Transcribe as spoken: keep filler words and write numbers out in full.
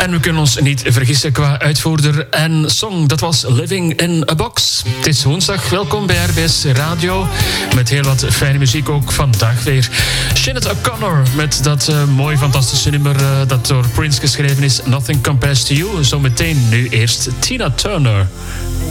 En we kunnen ons niet vergissen qua uitvoerder en song. Dat was Living in a Box. Het is woensdag. Welkom bij R B S Radio. Met heel wat fijne muziek ook vandaag weer. Sinead O'Connor met dat uh, mooi fantastische nummer uh, dat door Prince geschreven is. Nothing Compares to You. Zometeen nu eerst Tina Turner.